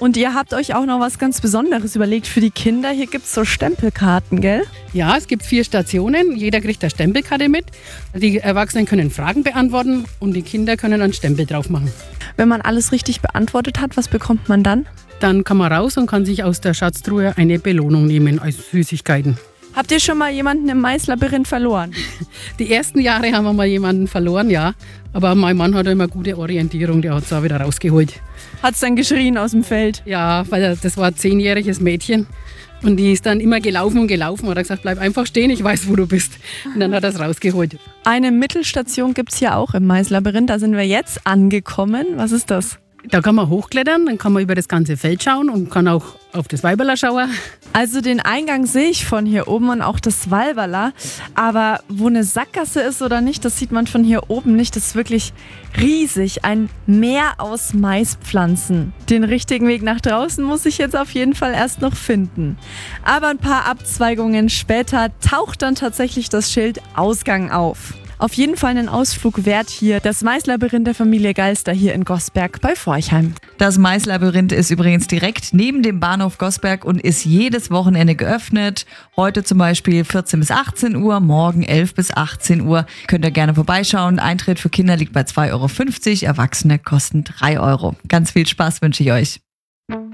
Und ihr habt euch auch noch was ganz Besonderes überlegt für die Kinder. Hier gibt es so Stempelkarten, gell? Ja, es gibt 4 Stationen. Jeder kriegt eine Stempelkarte mit. Die Erwachsenen können Fragen beantworten und die Kinder können einen Stempel drauf machen. Wenn man alles richtig beantwortet hat, was bekommt man dann? Dann kann man raus und kann sich aus der Schatztruhe eine Belohnung nehmen als Süßigkeiten. Habt ihr schon mal jemanden im Maislabyrinth verloren? Die ersten Jahre haben wir mal jemanden verloren, ja. Aber mein Mann hat immer gute Orientierung, der hat es auch wieder rausgeholt. Hat's dann geschrien aus dem Feld? Ja, weil das war ein 10-jähriges Mädchen. Und die ist dann immer gelaufen und gelaufen. Hat er gesagt, bleib einfach stehen, ich weiß, wo du bist. Und dann hat er es rausgeholt. Eine Mittelstation gibt es hier auch im Maislabyrinth. Da sind wir jetzt angekommen. Was ist das? Da kann man hochklettern, dann kann man über das ganze Feld schauen und kann auch auf das Weiberler schauen. Also den Eingang sehe ich von hier oben und auch das Walberla. Aber wo eine Sackgasse ist oder nicht, das sieht man von hier oben nicht. Das ist wirklich riesig. Ein Meer aus Maispflanzen. Den richtigen Weg nach draußen muss ich jetzt auf jeden Fall erst noch finden. Aber ein paar Abzweigungen später taucht dann tatsächlich das Schild Ausgang auf. Auf jeden Fall einen Ausflug wert hier. Das Maislabyrinth der Familie Galster hier in Gosberg bei Forchheim. Das Maislabyrinth ist übrigens direkt neben dem Bahnhof Gosberg und ist jedes Wochenende geöffnet. Heute zum Beispiel 14 bis 18 Uhr, morgen 11 bis 18 Uhr. Könnt ihr gerne vorbeischauen. Eintritt für Kinder liegt bei 2,50 Euro, Erwachsene kosten 3 Euro. Ganz viel Spaß wünsche ich euch.